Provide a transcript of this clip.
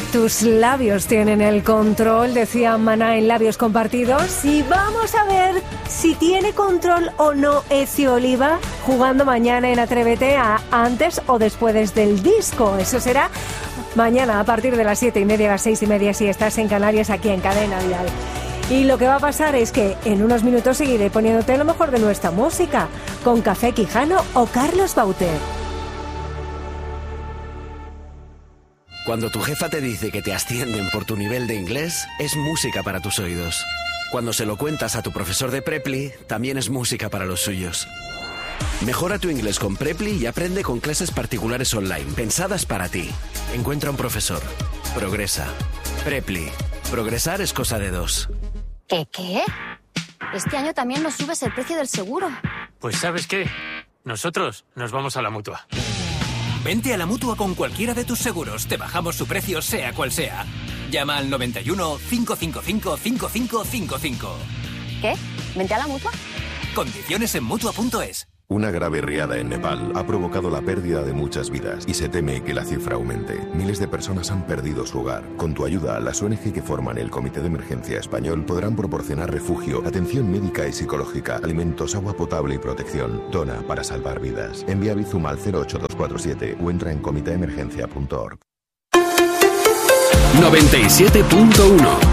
Tus labios tienen el control, decía Maná en Labios Compartidos. Y vamos a ver si tiene control o no Ezio Oliva jugando mañana en Atrévete a antes o después del disco. Eso será mañana a partir de las 7:30, las 6:30 si estás en Canarias, aquí en Cadena Dial. Y lo que va a pasar es que en unos minutos seguiré poniéndote lo mejor de nuestra música con Café Quijano o Carlos Bauter. Cuando tu jefa te dice que te ascienden por tu nivel de inglés, es música para tus oídos. Cuando se lo cuentas a tu profesor de Preply, también es música para los suyos. Mejora tu inglés con Preply y aprende con clases particulares online, pensadas para ti. Encuentra un profesor. Progresa. Preply. Progresar es cosa de dos. ¿Qué? Este año también nos subes el precio del seguro. Pues ¿sabes qué? Nosotros nos vamos a la Mutua. Vente a la Mutua con cualquiera de tus seguros. Te bajamos su precio, sea cual sea. Llama al 91 555 5555. ¿Qué? ¿Vente a la Mutua? Condiciones en Mutua.es. Una grave riada en Nepal ha provocado la pérdida de muchas vidas y se teme que la cifra aumente. Miles de personas han perdido su hogar. Con tu ayuda, las ONG que forman el Comité de Emergencia Español podrán proporcionar refugio, atención médica y psicológica, alimentos, agua potable y protección. Dona para salvar vidas. Envía Bizum al 08247 o entra en comiteemergencia.org. 97.1